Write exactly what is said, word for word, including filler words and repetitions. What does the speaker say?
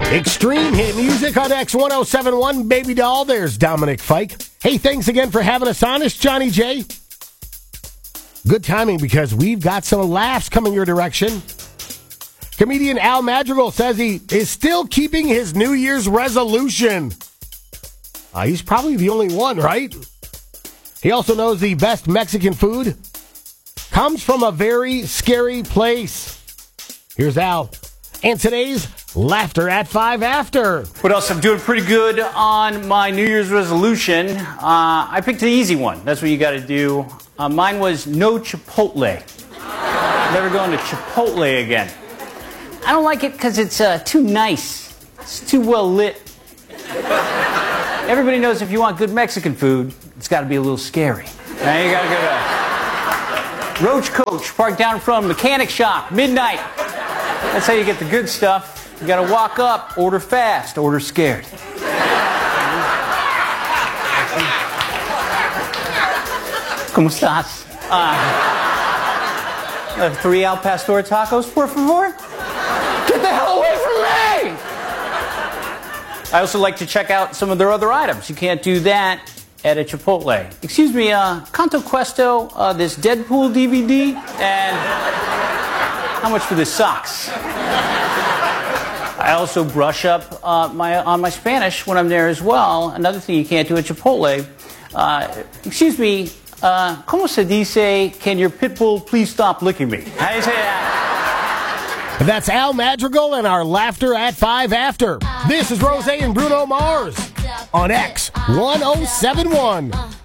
Extreme hit music on X ten seventy-one, Baby Doll. There's Dominic Fike. Hey, thanks again for having us on. It's Johnny J. Good timing because we've got some laughs coming your direction. Comedian Al Madrigal says he is still keeping his New Year's resolution. Uh, he's probably the only one, right? He also knows the best Mexican food comes from a very scary place. Here's Al. And today's Laughter at five After. What else? I'm doing pretty good on my New Year's resolution. Uh, I picked an easy one. That's what you got to do. Uh, mine was no Chipotle. Never going to Chipotle again. I don't like it because it's uh, too nice. It's too well lit. Everybody knows if you want good Mexican food, it's got to be a little scary. Now you got to go to Roach Coach, parked down from Mechanic Shop, midnight. That's how you get the good stuff. You got to walk up, order fast, order scared. ¿Cómo estás? Uh, uh, three al pastor tacos, por favor? Get the hell away from me! I also like to check out some of their other items. You can't do that at a Chipotle. Excuse me, uh, ¿Cuánto cuesta uh, this Deadpool D V D? And how much for the socks? I also brush up uh, my, on my Spanish when I'm there as well. Another thing you can't do at Chipotle. Uh, excuse me, uh, ¿cómo se dice, can your pit bull please stop licking me? How do you say that? That's Al Madrigal and our Laughter at five After. This is Rose and Bruno Mars on X ten seventy-one.